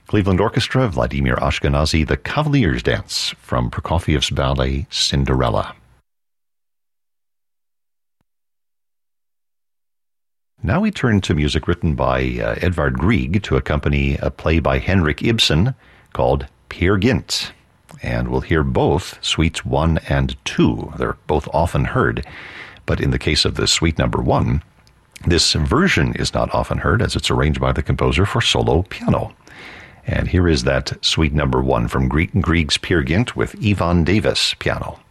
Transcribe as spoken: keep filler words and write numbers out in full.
Cleveland Orchestra, Vladimir Ashkenazy, The Cavalier's Dance from Prokofiev's ballet Cinderella. Now we turn to music written by uh, Edvard Grieg to accompany a play by Henrik Ibsen called Peer Gynt. And we'll hear both suites one and two. They're both often heard, but in the case of the suite number one, this version is not often heard as it's arranged by the composer for solo piano. And here is that suite number one from Grieg's Peer Gynt with Ivan Davis piano.